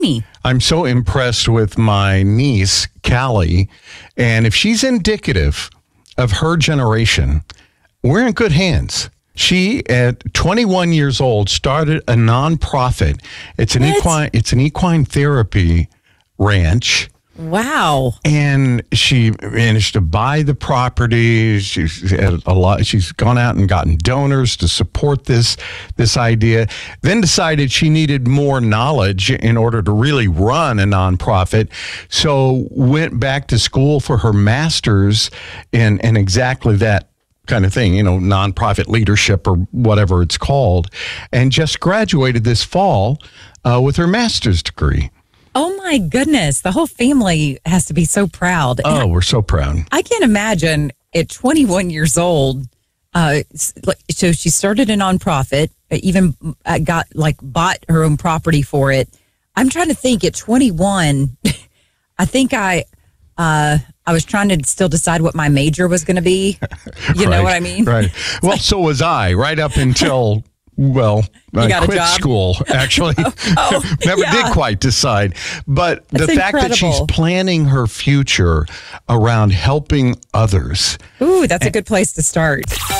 me. I'm so impressed with my niece, Callie, and if she's indicative of her generation, we're in good hands. She, at 21 years old, started a nonprofit. It's an equine therapy ranch. Wow. And she managed to buy the property. She's had a lot. She's gone out and gotten donors to support this idea. Then decided she needed more knowledge in order to really run a nonprofit. So went back to school for her master's in exactly that kind of thing, nonprofit leadership or whatever it's called, and just graduated this fall with her master's degree. Oh, my goodness. The whole family has to be so proud. Oh, we're so proud. I can't imagine at 21 years old. So she started a nonprofit, even bought her own property for it. I'm trying to think at 21, I think I was trying to still decide what my major was going to be. You know what I mean? Right. Well, so was I, right up until... Well, I quit school, actually. Never did quite decide. But the fact that she's planning her future around helping others. Ooh, that's a good place to start.